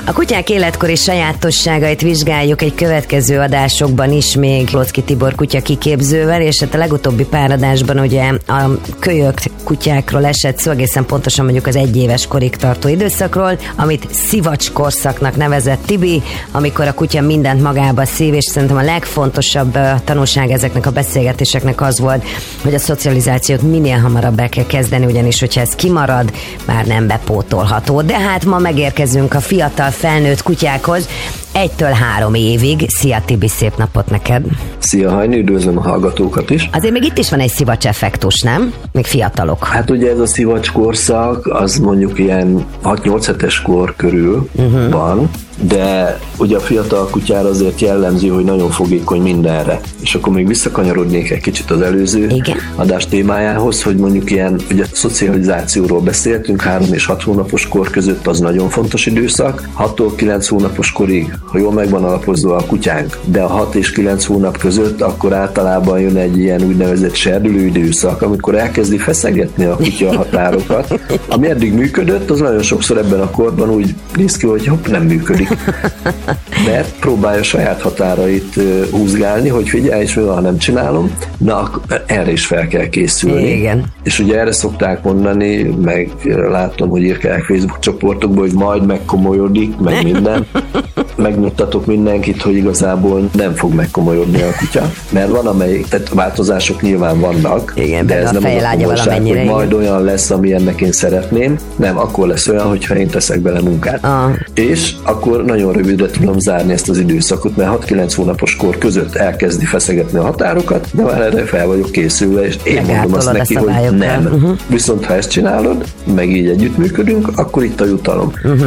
A kutyák életkori sajátosságait vizsgáljuk egy következő adásokban is, még Locki Tibor kutya kiképzővel, és hát a legutóbbi pár adásban ugye a kölyök kutyákról esett szó, egészen pontosan mondjuk az 1 éves korig tartó időszakról, amit szivacskorszaknak nevezett Tibi, amikor a kutya mindent magába szív, és szerintem a legfontosabb tanulság ezeknek a beszélgetéseknek az volt, hogy a szocializációt minél hamarabb el kell kezdeni, ugyanis hogyha ez kimarad, már nem bepótolható. De hát ma megérkezünk a fiatal felnőtt kutyákhoz, 1-től 3 évig. Szia Tibi, szép napot neked! Szia Hajni, üdvözlöm a hallgatókat is! Azért még itt is van egy szivacs effektus, nem? Még fiatalok. Hát ugye ez a szivacs korszak, az mondjuk ilyen 6-8 hetes kor körül van, de ugye a fiatal kutyára azért jellemző, hogy nagyon fogékony mindenre. És akkor még visszakanyarodnék egy kicsit az előző adás témájához, hogy mondjuk ilyen, ugye a szocializációról beszéltünk, 3 és 6 hónapos kor között az nagyon fontos időszak, 6-tól 9 hónapos korig, ha jól megvan alapozva a kutyánk, de a 6 és 9 hónap között akkor általában jön egy ilyen úgynevezett serdülő időszak, amikor elkezdi feszegetni a kutya a határokat. Ami eddig működött, az nagyon sokszor ebben a korban úgy néz ki, hogy hopp, nem működik. Mert próbálja saját határait húzgálni, hogy figyelj, és ha nem csinálom, na erre is fel kell készülni. Igen. És ugye erre szokták mondani, meg látom, hogy írkálják Facebook csoportokban, hogy majd megkomolyodik, meg minden. Megnyugtatok mindenkit, hogy igazából nem fog megkomolyodni a kutya, mert van amelyik, tehát változások nyilván vannak, igen, de ez nem az a komolyság, hogy majd igen. olyan lesz, amilyennek én szeretném, nem, akkor lesz olyan, hogyha én teszek bele munkát. És akkor nagyon rövidre tudom zárni ezt az időszakot, mert 6-9 hónapos kor között elkezdi feszegetni a határokat, de már erre fel vagyok készülve, és én mondom azt neki, hogy nem. Viszont ha ezt csinálod, meg így együttműködünk, akkor itt a jutalom.